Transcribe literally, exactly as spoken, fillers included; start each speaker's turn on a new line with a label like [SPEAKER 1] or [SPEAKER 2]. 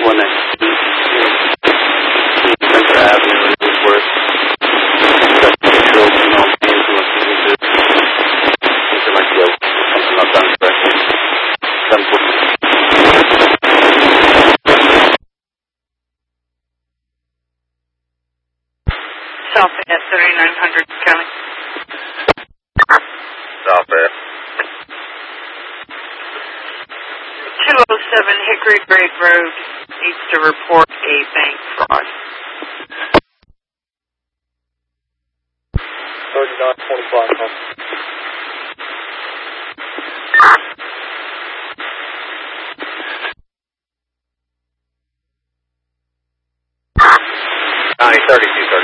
[SPEAKER 1] one nineteen. Center Avenue, Woodworth. Control, you know, influence, something like that. Something not done correctly.
[SPEAKER 2] South at thirty-nine hundred County.
[SPEAKER 3] South Ave.
[SPEAKER 2] two oh seven Hickory Grade Road needs to report a bank fraud.
[SPEAKER 3] thirty-nine twenty-five, huh? Nine thirty-two thirty.